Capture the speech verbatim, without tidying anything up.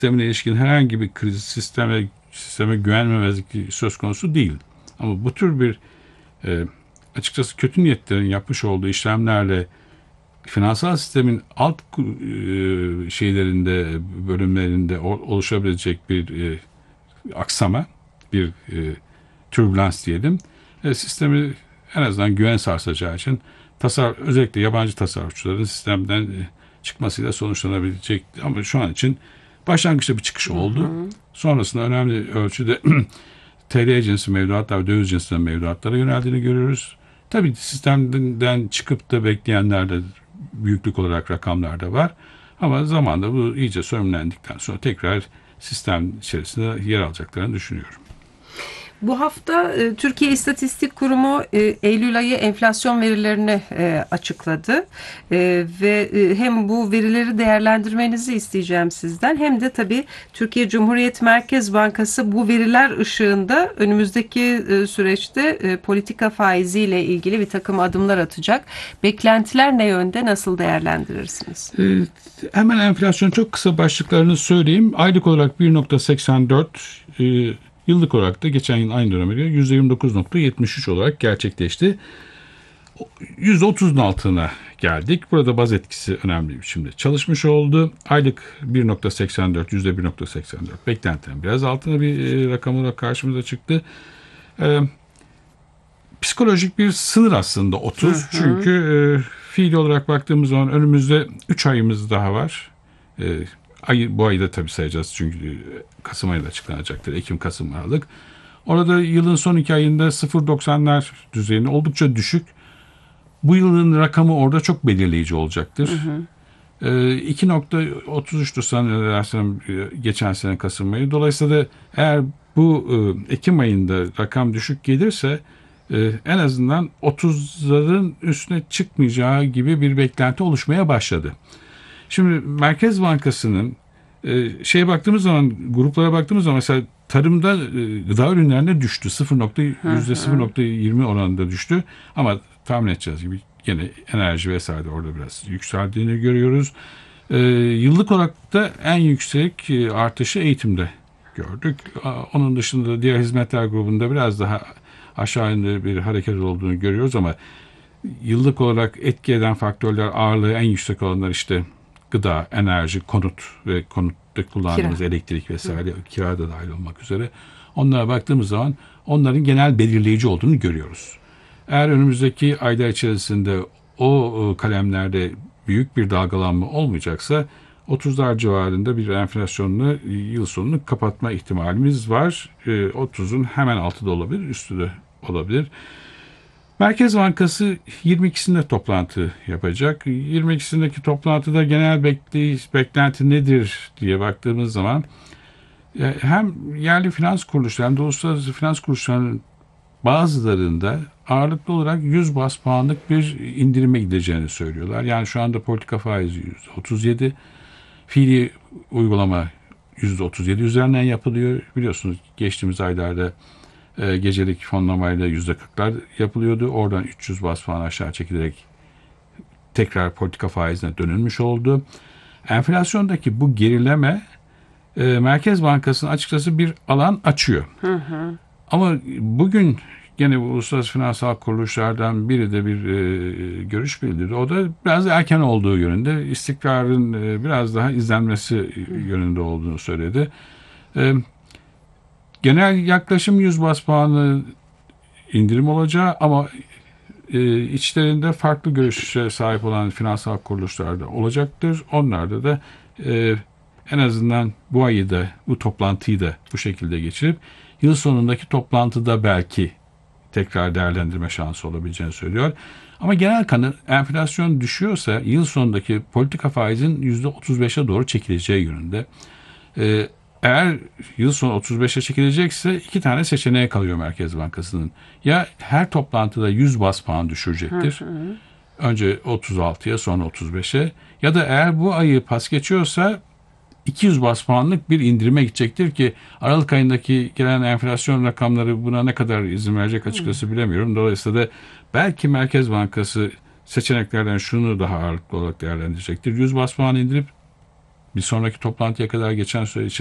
sistemine ilişkin herhangi bir kriz, sisteme, sisteme güvenmemezlik söz konusu değil. Ama bu tür bir e, açıkçası kötü niyetlerin yapmış olduğu işlemlerle finansal sistemin alt e, şeylerinde, bölümlerinde oluşabilecek bir e, aksama, bir e, türbülans diyelim, e, sistemi en azından güven sarsacağı için tasar, özellikle yabancı tasarrufçuların sistemden e, çıkmasıyla sonuçlanabilecek. Ama şu an için başlangıçta bir çıkış oldu. Hı hı. Sonrasında önemli ölçüde T L cinsi mevduatlar, döviz cinsi mevduatlara yöneldiğini görüyoruz. Tabii sistemden çıkıp da bekleyenler de büyüklük olarak rakamlar da var. Ama zamanla bu iyice sömürlendikten sonra tekrar sistem içerisinde yer alacaklarını düşünüyorum. Bu hafta e, Türkiye İstatistik Kurumu e, Eylül ayı enflasyon verilerini e, açıkladı e, ve e, hem bu verileri değerlendirmenizi isteyeceğim sizden, hem de tabii Türkiye Cumhuriyet Merkez Bankası bu veriler ışığında önümüzdeki e, süreçte e, politika faiziyle ilgili bir takım adımlar atacak. Beklentiler ne yönde, nasıl değerlendirirsiniz? E, hemen enflasyon çok kısa başlıklarını söyleyeyim. Aylık olarak bir virgül seksen dört, e, yıllık olarak da geçen yıl aynı döneme göre yüzde yirmi dokuz virgül yetmiş üç olarak gerçekleşti. yüzde otuzun altına geldik. Burada baz etkisi önemli bir biçimde çalışmış oldu. Aylık bir virgül seksen dört, yüzde bir virgül seksen dört. Beklentinin biraz altında bir e, rakam olarak karşımıza çıktı. E, psikolojik bir sınır aslında otuz. Hı hı. Çünkü e, fiili olarak baktığımız zaman önümüzde üç ayımız daha var. E, Ay, bu ayı da tabii sayacağız çünkü Kasım ayında açıklanacaktır. Ekim, Kasım, Aralık. Orada yılın son iki ayında sıfır virgül doksanlar düzeyinde oldukça düşük. Bu yılın rakamı orada çok belirleyici olacaktır. Hı hı. E, iki virgül otuz üçtü sanırsam geçen sene Kasım ayı. Dolayısıyla eğer bu e, Ekim ayında rakam düşük gelirse e, en azından otuzların üstüne çıkmayacağı gibi bir beklenti oluşmaya başladı. Şimdi Merkez Bankası'nın e, şeye baktığımız zaman, gruplara baktığımız zaman mesela tarımda e, gıda ürünlerinde düştü. yüzde sıfır virgül yirmi oranında düştü. Ama tahmin edeceğiz gibi yine enerji vesaire orada biraz yükseldiğini görüyoruz. E, yıllık olarak da en yüksek e, artışı eğitimde gördük. Onun dışında diğer hizmetler grubunda biraz daha aşağı yönlü bir hareket olduğunu görüyoruz ama yıllık olarak etki eden faktörler ağırlığı en yüksek olanlar işte gıda, enerji, konut ve konutta kullandığımız kira, elektrik vesaire, Hı. kira da dahil olmak üzere. Onlara baktığımız zaman onların genel belirleyici olduğunu görüyoruz. Eğer önümüzdeki aylar içerisinde o kalemlerde büyük bir dalgalanma olmayacaksa otuzlar civarında bir enflasyonla yıl sonunu kapatma ihtimalimiz var. otuzun hemen altı da olabilir, üstü de olabilir. Merkez Bankası yirmi ikisinde toplantı yapacak. yirmi ikisindeki toplantıda genel bekleyiş, beklenti nedir diye baktığımız zaman hem yerli finans kuruluşları hem de uluslararası finans kuruluşlarının bazılarında ağırlıklı olarak yüz baz puanlık bir indirime gideceğini söylüyorlar. Yani şu anda politika faizi yüzde otuz yedi, fiili uygulama yüzde otuz yedi üzerinden yapılıyor. Biliyorsunuz geçtiğimiz aylarda E, gecelik fonlamayla yüzde kırklar yapılıyordu. Oradan üç yüz baz puan aşağı çekilerek tekrar politika faizine dönülmüş oldu. Enflasyondaki bu gerileme e, Merkez Bankası'nın açıkçası bir alan açıyor. Hı hı. Ama bugün gene bu uluslararası finansal kuruluşlardan biri de bir e, görüş bildirdi. O da biraz erken olduğu yönünde, istikrarın e, biraz daha izlenmesi hı. yönünde olduğunu söyledi. E, Genel yaklaşım yüz baz puanı indirim olacağı ama e, içlerinde farklı görüşe sahip olan finansal kuruluşlar da olacaktır. Onlarda da e, en azından bu ayı da, bu toplantıyı da bu şekilde geçirip yıl sonundaki toplantıda belki tekrar değerlendirme şansı olabileceğini söylüyor. Ama genel kanı enflasyon düşüyorsa yıl sonundaki politika faizin yüzde otuz beşe doğru çekileceği yönünde. E, Eğer yıl sonu otuz beşe çekilecekse iki tane seçeneğe kalıyor Merkez Bankası'nın. Ya her toplantıda yüz baz puan düşürecektir. Hı hı. Önce otuz altıya sonra otuz beşe. Ya da eğer bu ayı pas geçiyorsa iki yüz baz puanlık bir indirime gidecektir ki Aralık ayındaki gelen enflasyon rakamları buna ne kadar izin verecek açıkçası hı. bilemiyorum. Dolayısıyla da belki Merkez Bankası seçeneklerden şunu daha ağırlıklı olarak değerlendirecektir. yüz baz puan indirip Bir sonraki toplantıya kadar geçen süre